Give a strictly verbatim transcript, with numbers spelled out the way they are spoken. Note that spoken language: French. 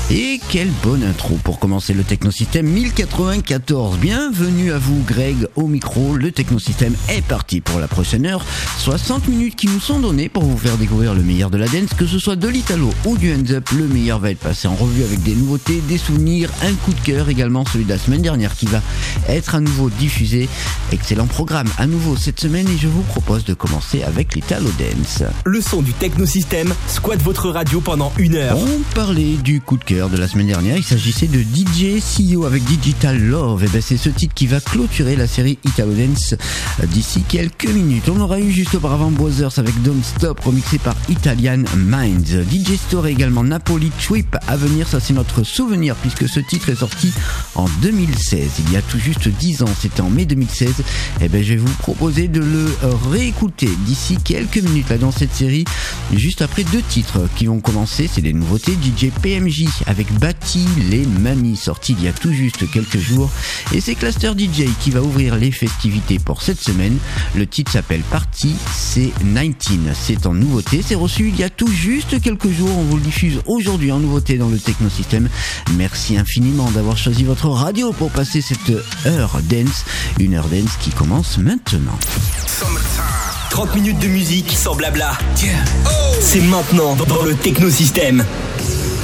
Et quelle bonne intro pour commencer le Technosystème mille quatre-vingt-quatorze. Bienvenue à vous, Greg, au micro. Le Technosystème est parti pour la prochaine heure. soixante minutes qui nous sont données pour vous faire découvrir le meilleur de la dance, que ce soit de l'Italo ou du hands up. Le meilleur va être passé en revue avec des nouveautés, des souvenirs, un coup de cœur, également celui de la semaine dernière qui va être à nouveau diffusé. Excellent programme à nouveau cette semaine et je vous propose de commencer avec l'Italo Dance. Le son du Technosystème squatte votre radio pendant une heure. On parlait du coup de cœur de la semaine dernière, il s'agissait de D J C E O avec Digital Love. Et ben c'est ce titre qui va clôturer la série Italo Dance d'ici quelques minutes. On aura eu juste auparavant Brothers avec Don't Stop remixé par Italian Minds. D J Store également Napoli Trip à venir, ça c'est notre souvenir puisque ce titre est sorti en deux mille seize, il y a tout juste dix ans, c'était en mai deux mille seize. Et ben je vais vous proposer de le réécouter d'ici quelques minutes là dans cette série, juste après deux titres qui vont commencer, c'est des nouveautés. D J P M J avec Bati les Mamies, sorti il y a tout juste quelques jours, et c'est Cluster D J qui va ouvrir les festivités pour cette semaine. Le titre s'appelle Party C dix-neuf, c'est en nouveauté, c'est reçu il y a tout juste quelques jours, on vous le diffuse aujourd'hui en nouveauté dans le Technosystème. Merci infiniment d'avoir choisi votre radio pour passer cette heure dance, une heure dance qui commence maintenant. trente minutes de musique sans blabla. C'est maintenant dans le Technosystème.